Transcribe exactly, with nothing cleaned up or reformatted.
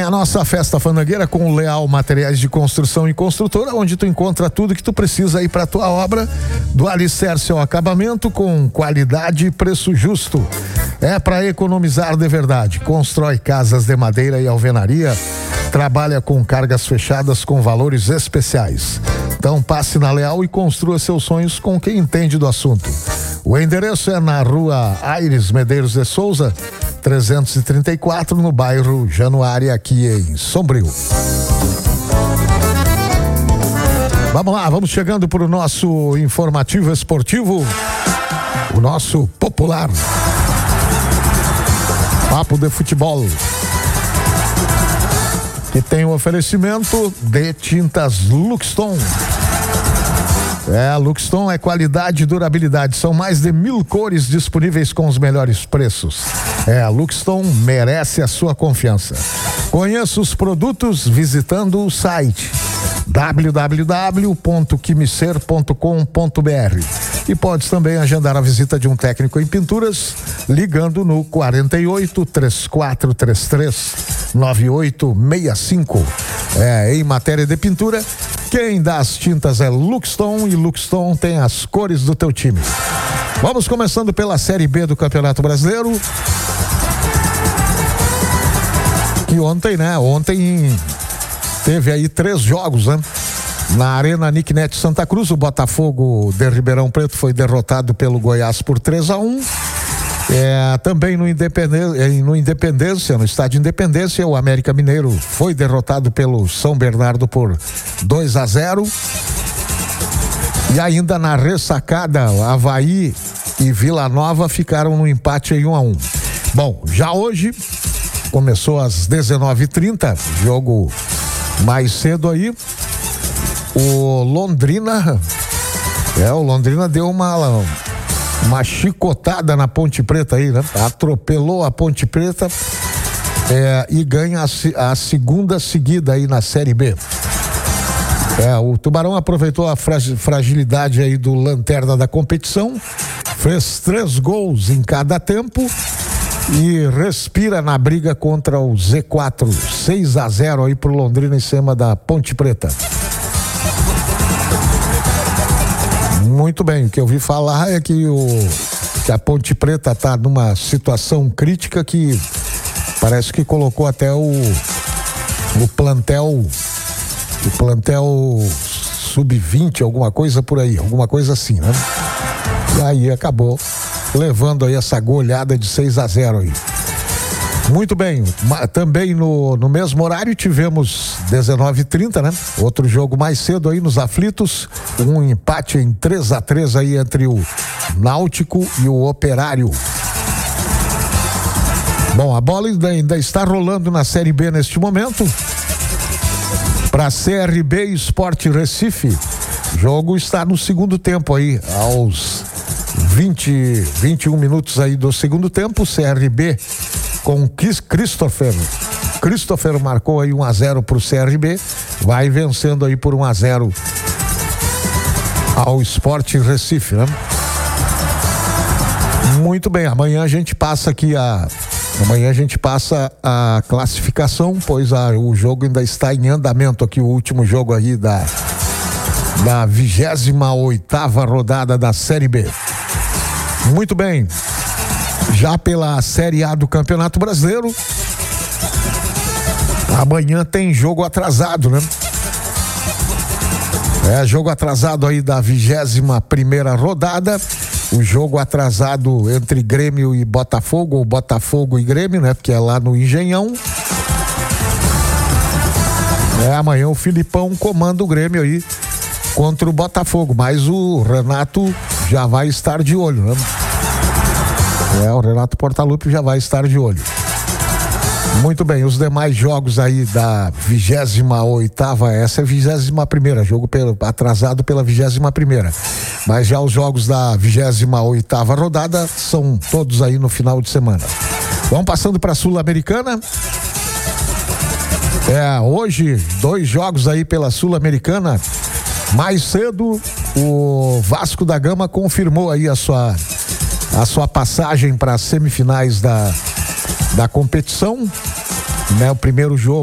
a nossa festa fandangueira com o Leal Materiais de Construção e Construtora, onde tu encontra tudo que tu precisa aí para tua obra, do alicerce ao acabamento, com qualidade e preço justo. É para economizar de verdade. Constrói casas de madeira e alvenaria, trabalha com cargas fechadas com valores especiais. Então passe na Leal e construa seus sonhos com quem entende do assunto. O endereço é na rua Aires Medeiros de Souza, trezentos e trinta e quatro, no bairro Januária, aqui em Sombrio. Vamos lá, vamos chegando para o nosso informativo esportivo, o nosso popular Papo de Futebol, que tem o oferecimento de tintas Luxton. É, Luxton é qualidade e durabilidade. São mais de mil cores disponíveis com os melhores preços. É, a Luxton merece a sua confiança. Conheça os produtos visitando o site w w w ponto quimicer ponto com ponto b r e pode também agendar a visita de um técnico em pinturas ligando no quarenta e oito, três quatro três três, nove oito seis cinco. É, em matéria de pintura, quem dá as tintas é Luxton, e Luxton tem as cores do teu time. Vamos começando pela Série B do Campeonato Brasileiro. Que ontem, né? Ontem teve aí três jogos, né? Na Arena Nicknet Santa Cruz, o Botafogo de Ribeirão Preto foi derrotado pelo Goiás por três a um. É, também no Independência, no Independência, no estádio Independência, o América Mineiro foi derrotado pelo São Bernardo por dois a zero. E ainda na ressacada, Avaí e Vila Nova ficaram no empate em um a um. Bom, já hoje começou às dezenove e trinta, jogo mais cedo aí. O Londrina, é, o Londrina deu uma uma chicotada na Ponte Preta aí, né? Atropelou a Ponte Preta, é, e ganha a, a segunda seguida aí na Série B. É, o Tubarão aproveitou a fragilidade aí do lanterna da competição, fez três gols em cada tempo e respira na briga contra o Z quatro, seis a zero aí pro Londrina em cima da Ponte Preta. Muito bem, o que eu ouvi falar é que, o, que a Ponte Preta está numa situação crítica que parece que colocou até o, o plantel, o plantel sub vinte, alguma coisa por aí, alguma coisa assim, né? E aí acabou levando aí essa goleada de seis a zero aí. Muito bem, também no, no mesmo horário tivemos dezenove e trinta, né? Outro jogo mais cedo aí nos aflitos, um empate em três a três aí entre o Náutico e o Operário. Bom, a bola ainda, ainda está rolando na Série B neste momento. Para C R B e Sport Recife, o jogo está no segundo tempo aí, aos vinte, vinte e um minutos aí do segundo tempo. C R B com Christopher. Christopher marcou aí um a zero pro C R B, vai vencendo aí por um a zero ao Sport Recife, né? Muito bem, amanhã a gente passa aqui a amanhã a gente passa a classificação, pois a, o jogo ainda está em andamento aqui, o último jogo aí da da vigésima oitava rodada da Série B. Muito bem. Já pela Série A do Campeonato Brasileiro, amanhã tem jogo atrasado, né? É, jogo atrasado aí da vigésima primeira rodada, o jogo atrasado entre Grêmio e Botafogo, ou Botafogo e Grêmio, né? Porque é lá no Engenhão. É, amanhã o Filipão comanda o Grêmio aí contra o Botafogo, mas o Renato já vai estar de olho, né? É, o Renato Portaluppi já vai estar de olho. Muito bem, os demais jogos aí da vigésima oitava, essa é a vigésima primeira, jogo pelo, atrasado pela vigésima primeira. Mas já os jogos da vigésima oitava rodada são todos aí no final de semana. Vamos passando para a Sul-Americana. É, hoje, dois jogos aí pela Sul-Americana. Mais cedo, o Vasco da Gama confirmou aí a sua a sua passagem para as semifinais da, da competição, né? O primeiro jogo